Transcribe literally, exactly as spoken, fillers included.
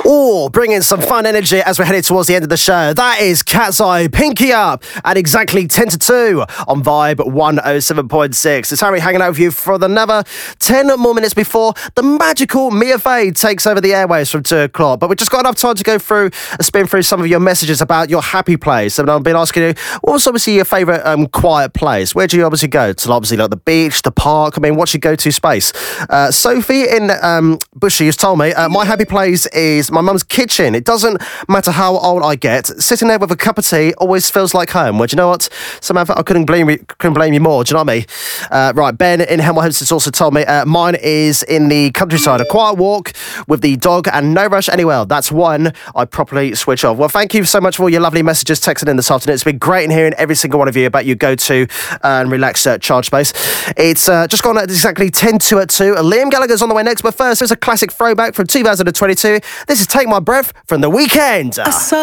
Oh, bringing some fun energy as we're headed towards the end of the show. That is Cat's Eye, Pinky Up, at exactly ten to two on Vibe one oh seven point six. It's Harry hanging out with you for another ten more minutes before the magical Mia Fade takes over the airwaves from two o'clock. But we've just got enough time to go through, spin through some of your messages about your happy place. And I've been asking you, what was obviously your favourite um, quiet place? Where do you obviously go? To obviously like the beach, the park? I mean, what's your go-to space? Uh, Sophie in um, Bushy has told me, uh, my happy place is my mum's kitchen. It doesn't matter how old I get. Sitting there with a cup of tea always feels like home. Well, do you know what? Samantha, I couldn't blame you, couldn't blame you more. Do you know what I mean? Uh, right, Ben in Hemel Hempstead also told me, uh, mine is in the countryside. A quiet walk with the dog and no rush anywhere. That's one I properly switch off. Well, thank you so much for all your lovely messages texted in this afternoon. It's been great in hearing every single one of you about your go-to uh, and relaxed uh, charge space. It's uh, just gone at exactly ten to at two. Liam Gallagher's on the way next, but first, there's a classic throwback from two thousand twenty-two. This is Take My Breath from The Weeknd.